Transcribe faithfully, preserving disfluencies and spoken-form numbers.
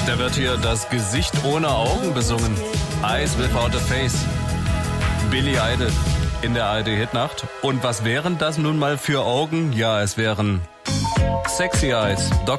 Da wird hier das Gesicht ohne Augen besungen. Eyes Without a Face. Billy Idol in der A R D-Hitnacht. Und was wären das nun mal für Augen? Ja, es wären Sexy Eyes.